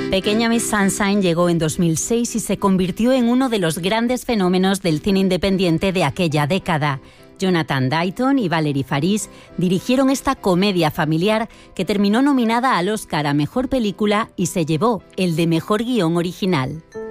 Pequeña Miss Sunshine llegó en 2006 y se convirtió en uno de los grandes fenómenos del cine independiente de aquella década. Jonathan Dayton y Valerie Faris dirigieron esta comedia familiar que terminó nominada al Oscar a Mejor Película y se llevó el de Mejor Guión Original.